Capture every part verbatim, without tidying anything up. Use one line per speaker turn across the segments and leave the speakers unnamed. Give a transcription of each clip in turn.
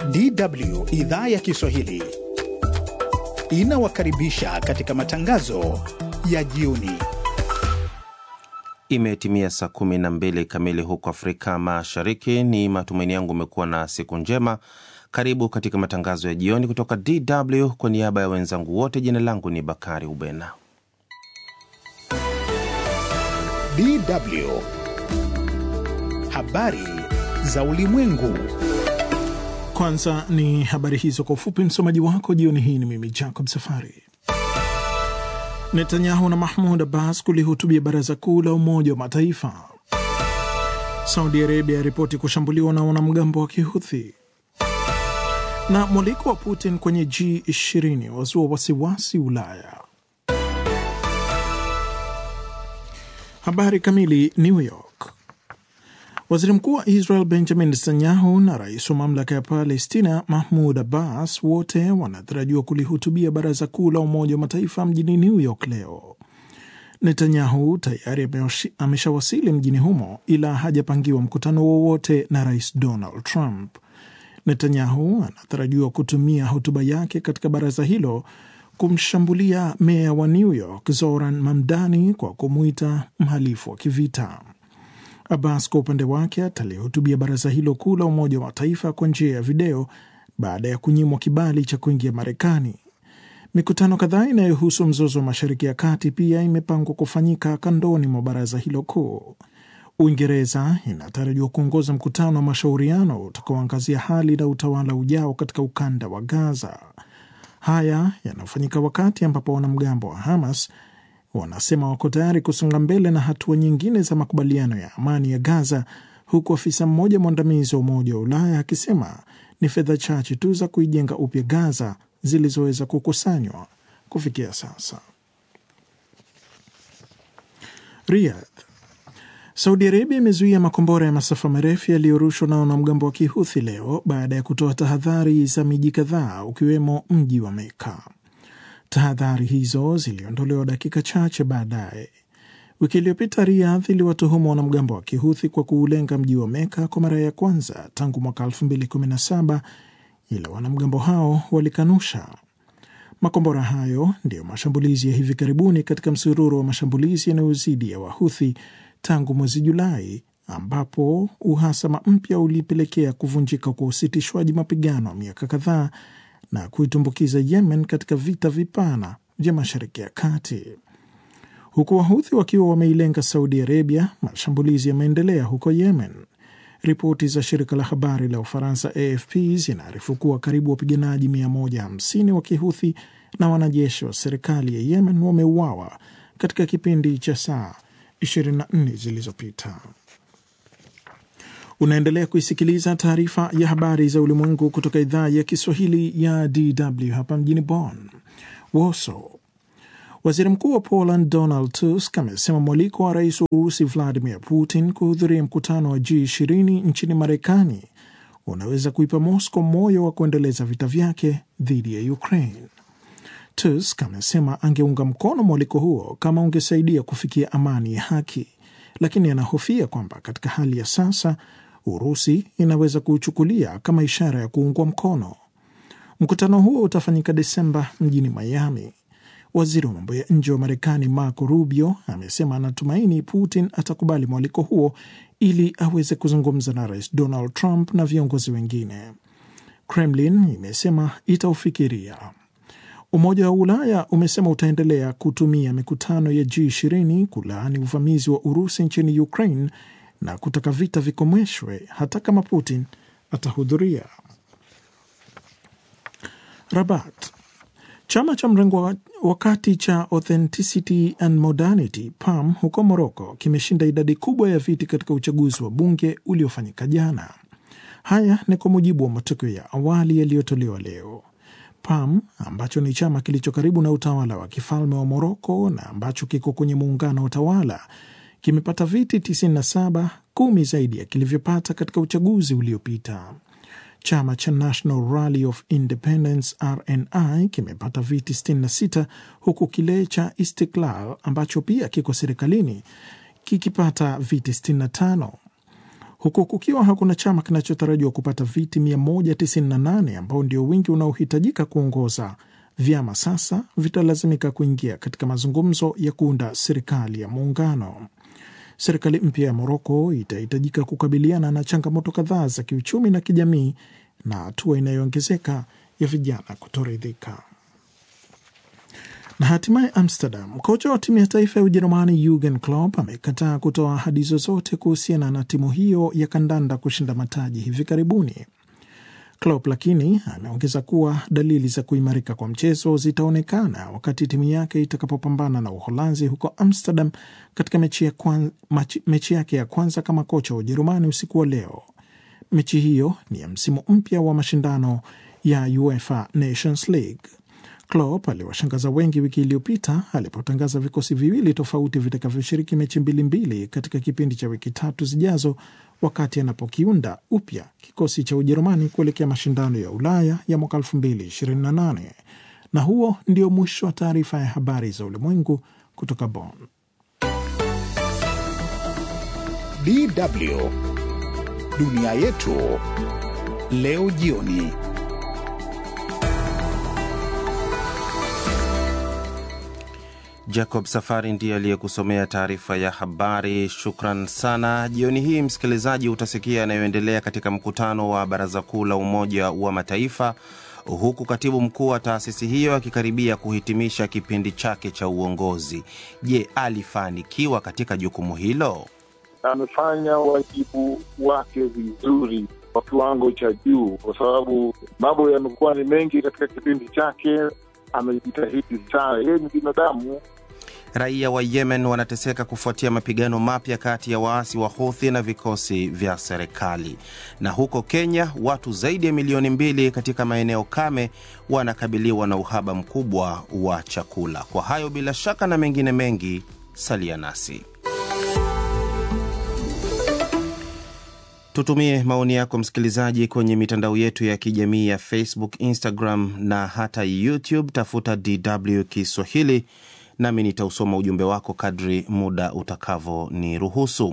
D W idhaa ya Kiswahili inawakaribisha katika matangazo ya jioni.
Imetimia saa kumi na mbili kamili huko Afrika Mashariki. Ni matumaini yangu umekuwa na siku njema. Karibu katika matangazo ya jioni kutoka D W. Kwa niaba ya wenzangu wote, jina langu ni Bakari Ubena.
D W habari za ulimwengu.
Kwanza ni habari hizo kwa ufupi. Msomaji wako jioni hii ni mimi Jacob Safari. Netanyahu na Mahmoud Abbas kulihutubia baraza kuu la Umoja wa Mataifa. Saudi Arabia ripoti kushambuliwa na wanamgambo wa Kihuthi. Na mwaliko wa Putin kwenye G ishirini wazua wasiwasi Ulaya. Habari kamili. New York. Waziri Mkuu wa Israel Benjamin Netanyahu na rais wa mamlaka ya Palestina Mahmoud Abbas wote wanatarajiwa kulihutubia baraza kuu la Umoja wa Mataifa mjini New York leo. Netanyahu tayari ameshawasili mjini humo, ila hajapangiwa mkutano wowote na rais Donald Trump. Netanyahu anatarajiwa kutumia hotuba yake katika baraza hilo kumshambulia meya wa New York Zoran Mamdani kwa kumuita mhalifu wa kivita. Abbas kwa upande wake atalihutubia baraza hilo kuu la Umoja wa Mataifa kwa njia ya video baada ya kunyimwa kibali cha kuingia Marekani. Mikutano kadhaa inayohusu mzozo wa Mashariki ya Kati pia imepangwa kufanyika kandoni mwa baraza hilo kuu. Uingereza inatarajiwa kuongoza mkutano wa mashauriano utakaoangazia hali na utawala ujao katika ukanda wa Gaza. Haya yanafanyika wakati ambapo wanamgambo wa Hamas wanasema wako tayari kusonga mbele na hatua nyingine za makubaliano ya amani ya Gaza, huku afisa mmoja mwandamizi wa Umoja wa Ulaya akisema ni fedha chache tu za kuijenga upya Gaza zilizoweza kukusanywa kufikia sasa. Riyadh. Saudi Arabia imezuia makombora ya masafa marefu yaliyorushwa na wanamgambo wa Kihuthi leo baada ya kutoa tahadhari za miji kadhaa ukiwemo mji wa Meka. Tahadhari hizo ziliondolewa dakika chache baadaye. Wiki iliyopita Riyadh iliwatuhumu wanamgambo wa Kihuthi kwa kuulenga mji wa Meka kwa mara ya kwanza tangu mwaka elfu mbili kumi na saba, ila wanamgambo hao walikanusha. Makombora hayo ndiyo mashambulizi ya hivi karibuni katika msururu wa mashambulizi yanayozidi ya Wahuthi tangu mwezi Julai, ambapo uhasama mpya ulipelekea kuvunjika kwa usitishwaji mapigano wa miaka kadhaa na kuitumbukiza Yemen katika vita vipana vya Mashariki ya Kati. Huku Wahuthi wakiwa wameilenga Saudi Arabia, mashambulizi yameendelea huko Yemen. Ripoti za shirika la habari la Ufaransa A F P zinaarifu kuwa karibu wapiganaji mia moja hamsini wa Kihuthi na wanajeshi wa serikali ya Yemen wameuawa katika kipindi cha saa ishirini na nne zilizopita. Unaendelea kuisikiliza taarifa ya habari za ulimwengu kutoka idhaa ya Kiswahili ya D W hapa mjini Bonn. Warsaw. Waziri Mkuu wa Poland Donald Tusk amesema mwaliko wa rais wa Urusi Vladimir Putin kuhudhuria mkutano wa G ishirini nchini Marekani unaweza kuipa Moscow moyo wa kuendeleza vita vyake dhidi ya Ukraine. Tusk amesema angeunga mkono mwaliko huo kama ungesaidia kufikia amani ya haki, lakini anahofia kwamba katika hali ya sasa Urusi inaweza kuuchukulia kama ishara ya kuungwa mkono. Mkutano huo utafanyika Desemba mjini Miami. Waziri wa mambo ya nje wa Marekani Marco Rubio amesema anatumaini Putin atakubali mwaliko huo ili aweze kuzungumza na Rais Donald Trump na viongozi wengine. Kremlin imesema itaufikiria. Umoja wa Ulaya umesema utaendelea kutumia mikutano ya G ishirini kulaani uvamizi wa Urusi nchini Ukraine na kutaka vita vikomeshwe hata kama Putin atahudhuria. Rabat. Chama cha mrengo wa kati cha Authenticity and Modernity P A M huko Morocco kimeshinda idadi kubwa ya viti katika uchaguzi wa bunge uliofanyika jana. Haya ni kwa mujibu wa matokeo ya awali yaliyotolewa leo. P A M ambacho ni chama kilicho karibu na utawala wa kifalme wa Morocco na ambacho kiko kwenye muungano wa utawala kimepata viti tisini na saba, kumi zaidi ya kilivyopata katika uchaguzi uliopita. Chama cha National Rally of Independence R N I kimepata viti sitini na sita, huku kile cha Istiklal ambacho pia kiko serikalini kikipata viti sitini na tano. huku kukiwa hakuna chama kinachotarajiwa kupata viti mia moja tisini na nane ambao ndio wingi unaohitajika kuongoza. Vyama sasa vitalazimika kuingia katika mazungumzo ya kuunda serikali ya muungano. Serikali mpya ya Moroko itahitajika kukabiliana na changamoto kadhaa za kiuchumi na kijamii na hatua inayoongezeka ya vijana kutoridhika. Na hatimaye Amsterdam, kocha wa timu ya taifa ya Ujerumani Jurgen Klopp amekataa kutoa ahadi zozote kuhusiana na timu hiyo ya kandanda kushinda mataji hivi karibuni. Klopp lakini ameongeza kuwa dalili za kuimarika kwa mchezo zitaonekana wakati timu yake itakapopambana na Uholanzi huko Amsterdam katika mechi, ya kwan, machi, mechi yake ya kwanza kama kocha wa Ujerumani usiku wa leo. Mechi hiyo ni ya msimu mpya wa mashindano ya UEFA Nations League. Klopp aliwashangaza wengi wiki iliyopita alipotangaza vikosi viwili tofauti vitakavyoshiriki mechi mbili mbili katika kipindi cha wiki tatu zijazo, wakati anapokiunda upya kikosi cha Ujerumani kuelekea mashindano ya Ulaya ya mwaka elfu mbili ishirini na nane. Na huo ndio mwisho wa taarifa ya habari za ulimwengu kutoka Bonn.
D W Dunia Yetu leo jioni.
Jacob Safari ndiye aliyekusomea taarifa ya habari. Shukran sana. Jioni hii msikilizaji, utasikia yanayoendelea katika mkutano wa Baraza Kuu la Umoja wa Mataifa, huku katibu mkuu wa taasisi hiyo akikaribia kuhitimisha kipindi chake cha uongozi. Je, alifanikiwa katika jukumu hilo?
Amefanya wajibu wake vizuri kwa kiwango cha juu, kwa sababu mambo yamekuwa ni mengi katika kipindi chake. Amejitahidi sana, yeye ni binadamu.
Raia wa Yemen wanateseka kufuatia mapigano mapya kati ya waasi wa Houthi na vikosi vya serikali. Na huko Kenya, watu zaidi ya milioni mbili katika maeneo kame wanakabiliwa na uhaba mkubwa wa chakula. Kwa hayo bila shaka na mengine mengi, salia nasi. Tutumie maoni yako msikilizaji kwenye mitandao yetu ya kijamii ya Facebook, Instagram na hata YouTube. Tafuta D W Kiswahili nami nitausoma ujumbe wako kadri muda utakavo ni ruhusu.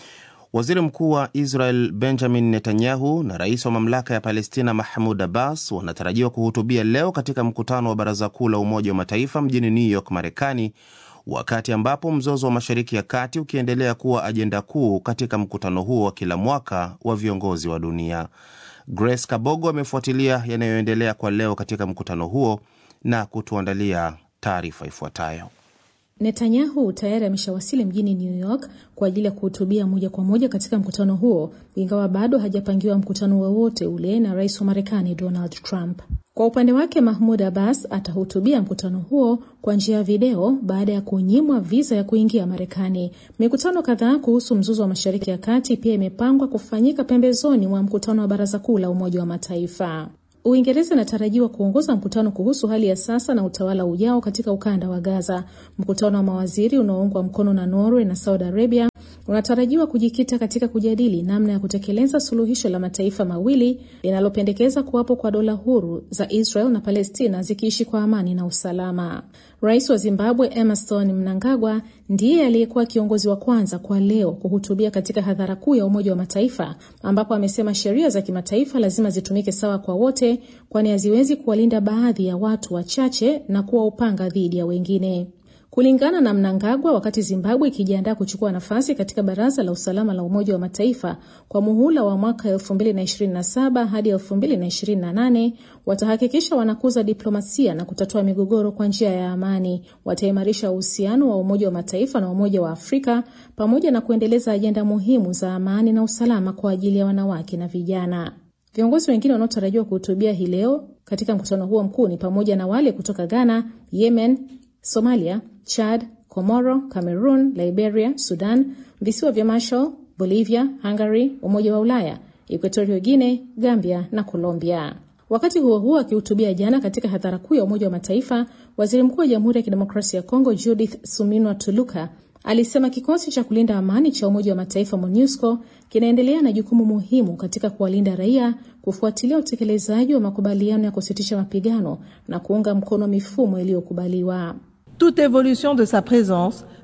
Waziri Mkuu wa Israel Benjamin Netanyahu na Rais wa mamlaka ya Palestina Mahmoud Abbas wanatarajiwa kuhutubia leo katika mkutano wa Baraza Kuu la Umoja wa Mataifa mjini New York, Marekani, wakati ambapo mzozo wa Mashariki ya Kati ukiendelea kuwa ajenda kuu katika mkutano huo wa kila mwaka wa viongozi wa dunia. Grace Kabogo amefuatilia yanayoendelea kwa leo katika mkutano huo na kutuandalia taarifa ifuatayo.
Netanyahu tayari ameshawasili mjini New York kwa ajili ya kuhutubia moja kwa moja katika mkutano huo, ingawa bado hajapangiwa mkutano wowote ule na Rais wa Marekani Donald Trump. Kwa upande wake, Mahmoud Abbas atahutubia mkutano huo kwa njia ya video baada ya kunyimwa visa ya kuingia Marekani. Mikutano kadhaa kuhusu mzozo wa Mashariki ya Kati pia imepangwa kufanyika pembezoni mwa mkutano wa Baraza Kuu la Umoja wa Mataifa. Uingereza inatarajiwa kuongoza mkutano kuhusu hali ya sasa na utawala ujao katika ukanda wa Gaza. Mkutano wa mawaziri unaoungwa mkono na Norway na Saudi Arabia unatarajiwa kujikita katika kujadili namna ya kutekeleza suluhisho la mataifa mawili linalopendekeza kuwapo kwa dola huru za Israel na Palestina zikiishi kwa amani na usalama. Rais wa Zimbabwe Emmerson Mnangagwa ndiye aliyekuwa kiongozi wa kwanza kwa leo kuhutubia katika hadhara kuu ya Umoja wa Mataifa, ambapo amesema sheria za kimataifa lazima zitumike sawa kwa wote, kwani haziwezi kuwalinda baadhi ya watu wachache na kuwa upanga dhidi ya wengine. Kulingana na Mnangagwa, wakati Zimbabwe ikijiandaa kuchukua nafasi katika Baraza la Usalama la Umoja wa Mataifa kwa muhula wa mwaka elfu mbili na ishirini na saba hadi elfu mbili na ishirini na nane, watahakikisha wanakuza diplomasia na kutatua migogoro kwa njia ya amani. Wataimarisha uhusiano wa Umoja wa Mataifa na Umoja wa Afrika pamoja na kuendeleza ajenda muhimu za amani na usalama kwa ajili ya wanawake na vijana. Viongozi wengine wanaotarajiwa kuhutubia hii leo katika mkutano huo mkuu ni pamoja na wale kutoka Ghana, Yemen, Somalia, Chad, Komoro, Cameroon, Liberia, Sudan, visiwa vya Marshall, Bolivia, Hungary, Umoja wa Ulaya, Equatorial Guinea, Gambia na Colombia. Wakati huo huo, akihutubia jana katika hadhara kuu ya Umoja wa Mataifa, Waziri Mkuu wa Jamhuri ya Kidemokrasia ya Kongo Judith Suminwa Tuluka alisema kikosi cha kulinda amani cha Umoja wa Mataifa MONUSCO kinaendelea na jukumu muhimu katika kuwalinda raia, kufuatilia utekelezaji wa makubaliano ya kusitisha mapigano na kuunga mkono mifumo iliyokubaliwa.
Toute évolution de sa présence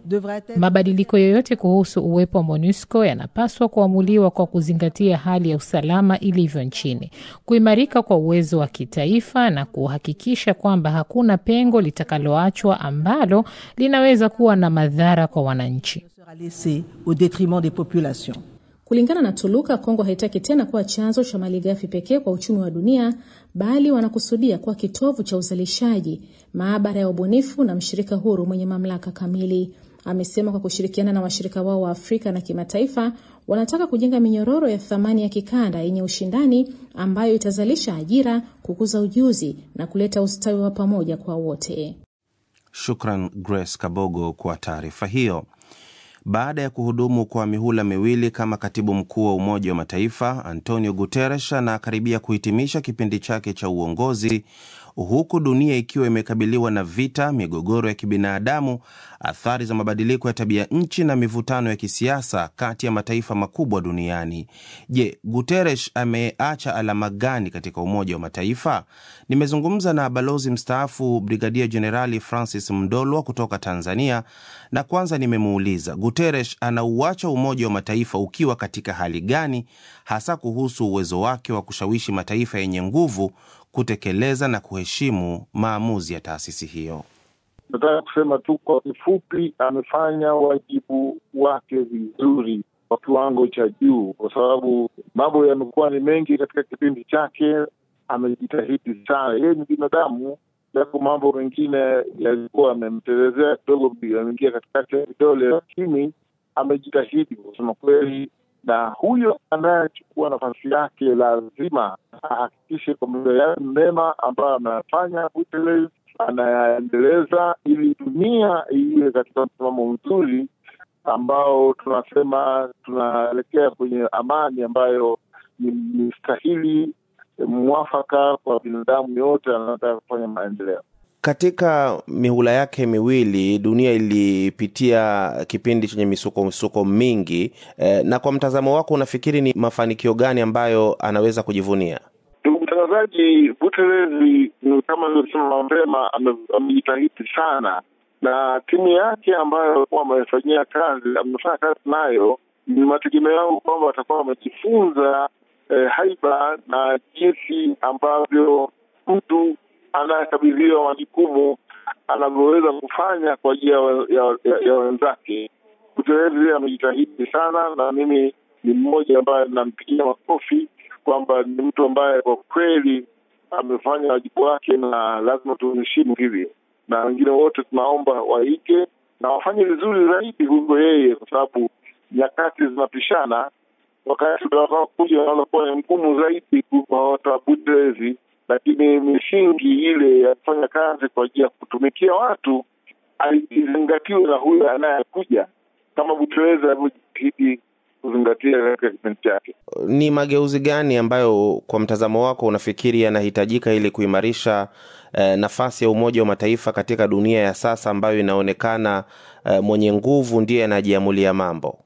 Mabadiliko yoyote kuhusu uwepo wa MONUSCO yanapaswa kuamuliwa kwa kuzingatia hali ya usalama ilivyo nchini, kuimarika kwa uwezo wa kitaifa na kuhakikisha kwamba hakuna pengo litakaloachwa ambalo linaweza kuwa na madhara kwa wananchi.
Kulingana na Tuluka, Kongo haitaki tena kuwa chanzo cha malighafi pekee kwa uchumi wa dunia, bali wanakusudia kuwa kitovu cha uzalishaji, maabara ya ubunifu na mshirika huru mwenye mamlaka kamili. Amesema kwa kushirikiana na washirika wao wa Afrika na kimataifa, wanataka kujenga minyororo ya thamani ya kikanda yenye ushindani ambayo itazalisha ajira, kukuza ujuzi na kuleta ustawi wa pamoja kwa wote.
Shukran Grace Kabogo kwa taarifa hiyo. Baada ya kuhudumu kwa mihula miwili kama katibu mkuu wa Umoja wa Mataifa, Antonio Guterres anakaribia kuhitimisha kipindi chake cha uongozi, huku dunia ikiwa imekabiliwa na vita, migogoro ya kibinadamu, athari za mabadiliko ya tabia nchi na mivutano ya kisiasa kati ya mataifa makubwa duniani. Je, Guterres ameacha alama gani katika Umoja wa Mataifa? Nimezungumza na balozi mstaafu Brigadia Generali Francis Mdolwa kutoka Tanzania, na kwanza nimemuuliza Guterres anauacha Umoja wa Mataifa ukiwa katika hali gani, hasa kuhusu uwezo wake wa kushawishi mataifa yenye nguvu kutekeleza na kuheshimu maamuzi ya taasisi hiyo.
Nataka kusema tu kwa kifupi, amefanya wajibu wake vizuri kwa kiwango cha juu, kwa sababu mambo yamekuwa ni mengi katika kipindi chake. Amejitahidi sana, yeye ni binadamu, yako mambo mengine yalikuwa yamemtelezea kidogo, ameingia katikati ya vidole, lakini amejitahidi kusema kweli. Na huyo anayechukua nafasi yake lazima ahakikishe kwamba yale mema ambayo anafanya Guterres anayaendeleza, ili dunia iwe katika msimamo mzuri ambao tunasema tunaelekea kwenye amani ambayo ni stahili mwafaka kwa binadamu yote anataka kufanya maendeleo.
Katika mihula yake miwili dunia ilipitia kipindi chenye misuko misuko mingi, e, na kwa mtazamo wako unafikiri ni mafanikio gani ambayo anaweza kujivunia?
Ndugu mtangazaji, Guterres kama nilivyosema mapema amejitahidi sana, na timu yake ambayo kwa amefanyia kazi amefanya kazi nayo, ni mategemeo yangu kwamba watakuwa wamejifunza eh, haiba na jinsi ambavyo mtu anayekabidhiwa majukumu anavyoweza kufanya kwa ajili ya, ya, ya, ya wenzake. Guterres amejitahidi sana, na mimi ni mmoja ambaye nampigia makofi kwamba ni mtu ambaye kwa kweli amefanya wajibu wake, na lazima tuheshimu hivi, na wengine wote tunaomba waige na wafanye vizuri zaidi kuliko yeye, kwa sababu nyakati zinapishana. Wakati utakaokuja unaweza kuwa ni mgumu zaidi kwa watu wa Guterres, lakini misingi ile ya kufanya kazi kwa ajili ya kutumikia watu alizingatiwa na huyo anayekuja, kama Guterres alivyojitahidi kuzingatia katika kipindi chake.
Ni mageuzi gani ambayo kwa mtazamo wako unafikiri yanahitajika ili kuimarisha eh, nafasi ya Umoja wa Mataifa katika dunia ya sasa ambayo inaonekana eh, mwenye nguvu ndiye anajiamulia mambo?